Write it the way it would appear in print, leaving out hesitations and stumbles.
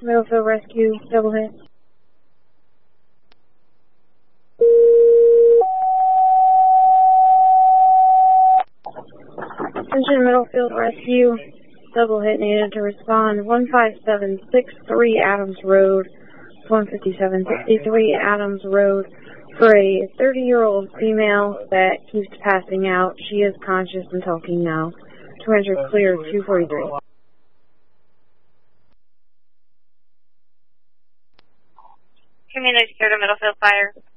Middlefield Rescue, double hit. Attention Middlefield Rescue, double hit needed to respond. 15763 Adams Road, 15763 Adams Road for a 30-year-old female that keeps passing out. She is conscious and talking now. 200 clear, 243. Community care to Middlefield Fire.